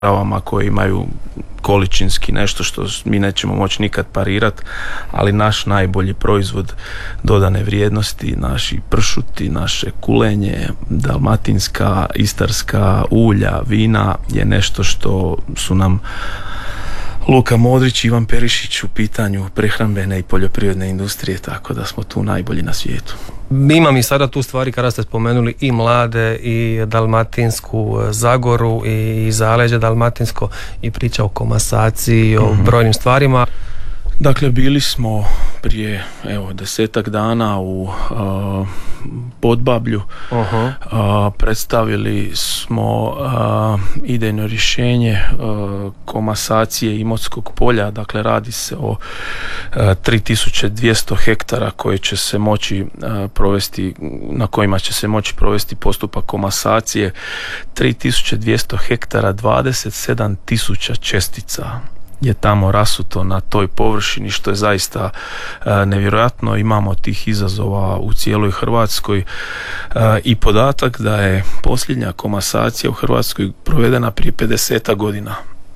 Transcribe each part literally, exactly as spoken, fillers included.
koje imaju količinski nešto što mi nećemo moći nikad parirati, ali naš najbolji proizvod dodane vrijednosti, naši pršuti, naše kulenje, dalmatinska, istarska ulja, vina je nešto što su nam Luka Modrić i Ivan Perišić u pitanju prehrambene i poljoprivredne industrije, tako da smo tu najbolji na svijetu. Imam i sada tu stvari kada ste spomenuli i Mlade i Dalmatinsku Zagoru i zaleđe dalmatinsko i priča o komasaciji, o mm-hmm. brojnim stvarima. Dakle, bili smo prije evo desetak dana u uh, Podbablju. Uh-huh. Uh, predstavili smo uh, idejno rješenje uh, komasacije Imotskog polja. Dakle, radi se o uh, tri tisuće dvjesto hektara koje će se moći uh, provesti, na kojima će se moći provesti postupak komasacije. tri tisuće dvjesto hektara, dvadeset sedam tisuća čestica je tamo rasuto na toj površini, što je zaista e, nevjerojatno. Imamo tih izazova u cijeloj Hrvatskoj e, i podatak da je posljednja komasacija u Hrvatskoj provedena prije pedeset godina.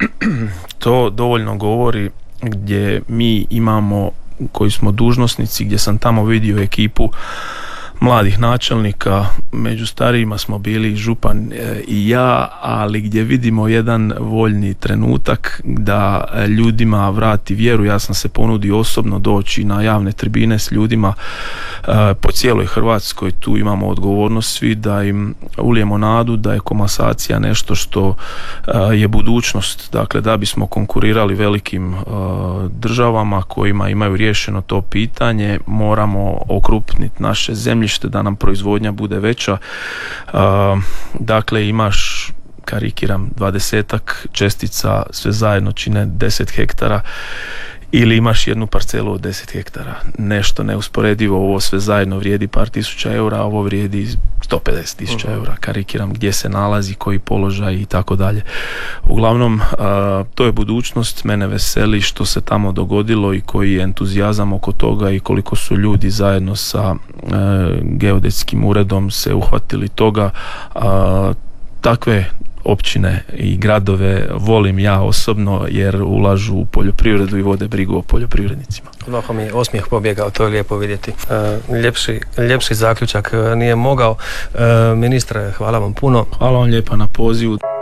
To dovoljno govori gdje mi imamo, koji smo dužnosnici, gdje sam tamo vidio ekipu mladih načelnika, među starijima smo bili župan e, i ja, ali gdje vidimo jedan voljni trenutak da ljudima vrati vjeru. Ja sam se ponudio osobno doći na javne tribine s ljudima e, po cijeloj Hrvatskoj. Tu imamo odgovornost svi da im ulijemo nadu da je komasacija nešto što e, je budućnost. Dakle, da bismo konkurirali velikim e, državama kojima imaju riješeno to pitanje, moramo okrupniti naše zemlje da nam proizvodnja bude veća. Uh, dakle, imaš, karikiram, dvadesetak čestica, sve zajedno čine deset hektara, ili imaš jednu parcelu od deset hektara. Nešto neusporedivo, ovo sve zajedno vrijedi par tisuća eura, a ovo vrijedi sto pedeset tisuća eura. Karikiram gdje se nalazi, koji položaj i tako dalje. Uglavnom, uh, to je budućnost. Mene veseli što se tamo dogodilo i koji je entuzijazam oko toga i koliko su ljudi zajedno sa uh, geodetskim uredom se uhvatili toga. Uh, takve općine i gradove volim ja osobno jer ulažu u poljoprivredu i vode brigu o poljoprivrednicima. Ovako mi je osmijeh pobjegao, to je lijepo vidjeti. E, ljepši, ljepši zaključak nije mogao. E, ministre, hvala vam puno. Hvala vam lijepa na pozivu.